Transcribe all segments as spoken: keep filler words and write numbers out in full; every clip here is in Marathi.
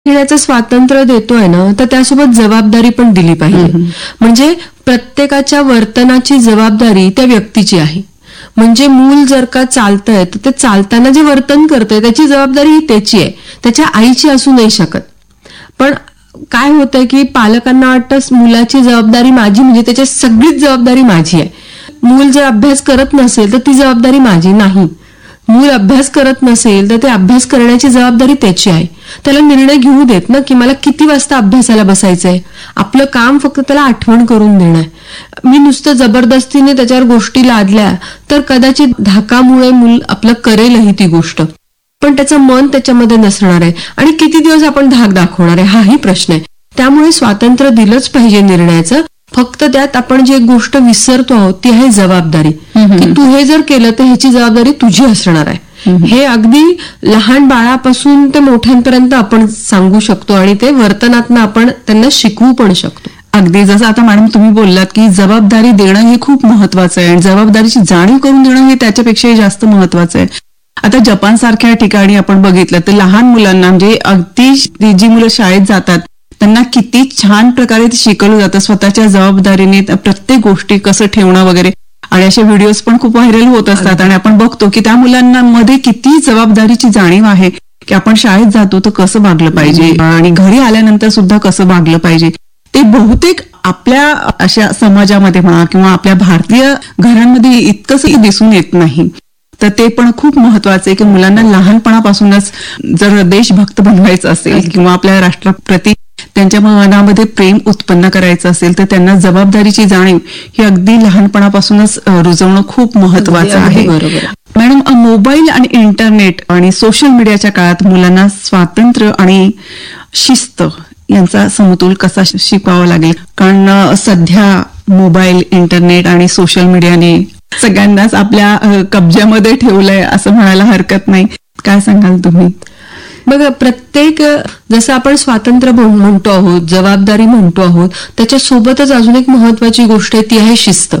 घेण्याचं स्वातंत्र्य देतोय ना, तर त्यासोबत जबाबदारी पण दिली पाहिजे. म्हणजे प्रत्येकाच्या वर्तनाची जबाबदारी त्या व्यक्तीची आहे. म्हणजे मूल जर का चालतंय तर ते चालताना जे वर्तन करतंय त्याची जबाबदारी ही त्याची आहे, त्याच्या आईची असू नाही शकत. पण काय होतंय की पालकांना वाटतं मुलाची जबाबदारी माझी म्हणजे त्याची सगळीच जबाबदारी माझी आहे. मूल जर अभ्यास करत नसेल तर ती जबाबदारी माझी नाही. मूल अभ्यास करत नसेल तर ते अभ्यास करण्याची जबाबदारी त्याची आहे. त्याला निर्णय घेऊ देत ना की मला किती वाजता अभ्यासाला बसायचंय. आपलं काम फक्त त्याला आठवण करून देणं आहे. मी नुसतं जबरदस्तीने त्याच्यावर गोष्टी लादल्या तर कदाचित धाकामुळे मूल आपलं करेलही ती गोष्ट, पण त्याचं मन त्याच्यामध्ये नसणार आहे. आणि किती दिवस आपण धाक दाखवणार आहे हाही प्रश्न आहे. त्यामुळे स्वातंत्र्य दिलंच पाहिजे निर्णयाचं. फक्त त्यात आपण जी एक गोष्ट विसरतो आहोत ती आहे जबाबदारी, की तू हे जर केलं तर ह्याची जबाबदारी तुझी असणार आहे. हे अगदी लहान बाळापासून ते मोठ्यांपर्यंत आपण सांगू शकतो आणि ते वर्तनातनं आपण त्यांना शिकवू पण शकतो. अगदी जसं आता मॅडम तुम्ही बोललात की जबाबदारी देणं हे खूप महत्वाचं आहे आणि जबाबदारीची जाणीव करून देणं हे त्याच्यापेक्षाही जास्त महत्वाचं आहे. आता जपान सारख्या ठिकाणी आपण बघितलं तर लहान मुलांना म्हणजे अगदी जी मुलं शाळेत जातात त्यांना किती छान प्रकारे ते शिकवलं जातं स्वतःच्या जबाबदारीने प्रत्येक गोष्टी कसं ठेवणं वगैरे. आणि असे व्हिडिओज पण खूप व्हायरल होत असतात आणि आपण बघतो की त्या मुलांना मध्ये किती जबाबदारीची जाणीव आहे की आपण शाळेत जातो तर कसं वागलं पाहिजे आणि घरी आल्यानंतर सुद्धा कसं वागलं पाहिजे. ते बहुतेक आपल्या अशा समाजामध्ये म्हणा किंवा आपल्या भारतीय घरांमध्ये इतकंच दिसून येत नाही. तर ते पण खूप महत्वाचं आहे की मुलांना लहानपणापासूनच जर देशभक्त बनवायचं असेल किंवा आपल्या राष्ट्राप्रती त्यांच्या मनामध्ये प्रेम उत्पन्न करायचं असेल तर त्यांना जबाबदारीची जाणीव ही अगदी लहानपणापासूनच रुजवणं खूप महत्वाचं आहे. मॅडम, मोबाईल आणि इंटरनेट आणि सोशल मीडियाच्या काळात मुलांना स्वातंत्र्य आणि शिस्त यांचा समतोल कसा शिकवावा लागेल? कारण सध्या मोबाईल, इंटरनेट आणि सोशल मीडियाने सगळ्यांनाच आपल्या कब्जामध्ये ठेवलंय असं म्हणायला हरकत नाही. काय सांगाल तुम्ही? बघा, प्रत्येक जसं आपण स्वातंत्र्य म्हणतो आहोत, जबाबदारी म्हणतो आहोत, त्याच्यासोबतच अजून एक महत्वाची गोष्ट आहे ती आहे शिस्त.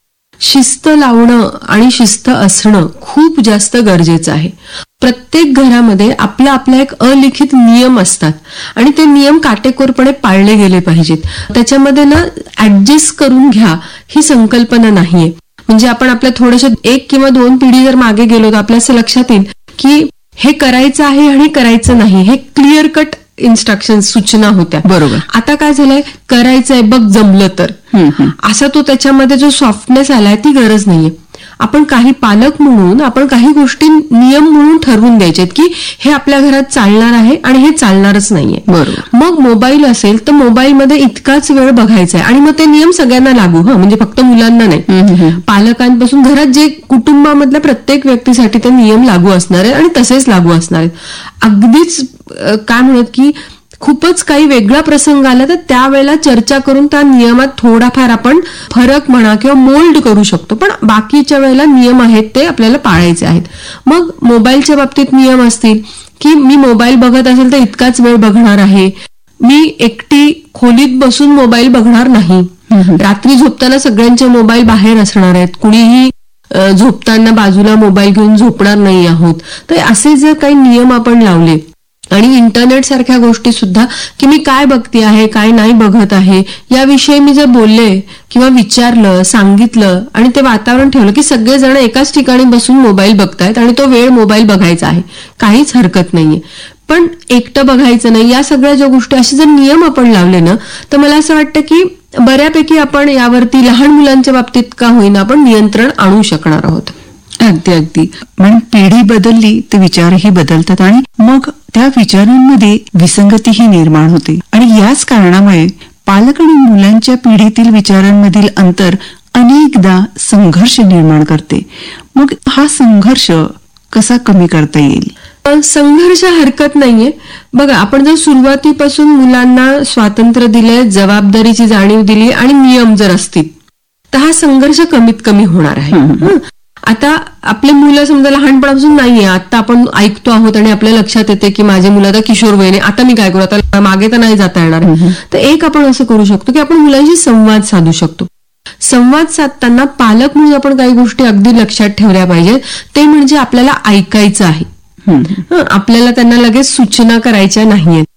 शिस्त लावणं आणि शिस्त असणं खूप जास्त गरजेचं आहे. प्रत्येक घरामध्ये आपला आपला एक अलिखित नियम असतात आणि ते नियम काटेकोरपणे पाळले गेले पाहिजेत. त्याच्यामध्ये ना ऍडजस्ट करून घ्या ही संकल्पना नाहीये. म्हणजे आपण आपल्या थोडंसं एक किंवा दोन पिढी जर मागे गेलो तर आपल्या असं लक्षात येईल की हे करायचं आहे आणि करायचं नाही हे क्लिअर कट इन्स्ट्रक्शन सूचना होत्या. बरोबर. आता काय झालंय, करायचंय बघ जमलं तर, असा तो त्याच्यामध्ये जो सॉफ्टनेस आलाय ती गरज नाहीये. आपण काही पालक म्हणून आपण काही गोष्टी नियम म्हणून ठरवून द्यायचेत की हे आपल्या घरात चालणार आहे आणि हे चालणारच नाहीये. बरोबर. मग मोबाईल असेल तर मोबाईलमध्ये इतकाच वेळ बघायचा आहे आणि मग ते नियम सगळ्यांना लागू, हा म्हणजे फक्त मुलांना नाही, पालकांपासून घरात जे कुटुंबामधल्या प्रत्येक व्यक्तीसाठी ते नियम लागू असणार आहेत आणि तसेच लागू असणार आहेत. अगदीच काय म्हणत की खूपच काही वेगळा प्रसंग आला तर त्यावेळेला चर्चा करून त्या नियमात थोडाफार आपण फरक म्हणा किंवा मोल्ड करू शकतो, पण बाकीच्या वेळेला नियम आहेत ते आपल्याला पाळायचे आहेत. मग मोबाईलच्या बाबतीत नियम असतील की मी मोबाईल बघत असेल तर इतकाच वेळ बघणार आहे, मी एकटी खोलीत बसून मोबाईल बघणार नाही, रात्री झोपताना सगळ्यांचे मोबाईल बाहेर असणार आहेत, कुणीही झोपताना बाजूला मोबाईल घेऊन झोपणार नाही आहोत. तर असे जर काही नियम आपण लावले आणि इंटरनेट सारख्या गोष्टी सुद्धा की मी काय बघते आहे काय नाही बघत आहे याविषयी मी जर बोलले किंवा विचारलं, सांगितलं आणि ते वातावरण ठेवलं की सगळेजण एकाच ठिकाणी बसून मोबाईल बघतायत आणि तो वेळ मोबाईल बघायचा आहे, काहीच हरकत नाहीये. पण एकटं बघायचं नाही, या सगळ्या ज्या गोष्टी असे जर नियम आपण लावले ना तर मला असं वाटतं की बऱ्यापैकी आपण यावरती लहान मुलांच्या बाबतीत का होईना आपण नियंत्रण आणू शकणार आहोत. अगदी अगदी. म्हणून पिढी बदलली तर विचारही बदलतात आणि मग त्या विचारांमध्ये विसंगतीही निर्माण होते आणि याच कारणामुळे पालक आणि मुलांच्या पिढीतील विचारांमधील अंतर अनेकदा संघर्ष निर्माण करते. मग हा संघर्ष कसा कमी करता येईल? संघर्ष हरकत नाहीये. बघा, आपण जर सुरुवातीपासून मुलांना स्वातंत्र्य दिले, जबाबदारीची जाणीव दिली आणि नियम जर असतील तर हा संघर्ष कमीत कमी होणार आहे. आता आपले मुलं समजा लहानपणापासून नाहीये, आता आपण ऐकतो आहोत आणि आपल्या लक्षात येते की माझे मुलं आता किशोर वयने, आता मी काय करू, आता मागे तर नाही जाता येणार. तर एक आपण असं करू शकतो की आपण मुलांशी संवाद साधू शकतो. संवाद साधताना पालक म्हणून आपण काही गोष्टी अगदी लक्षात ठेवल्या पाहिजेत. ते म्हणजे आपल्याला ऐकायचं आहे, आपल्याला त्यांना लगेच सूचना करायच्या नाहीयेत.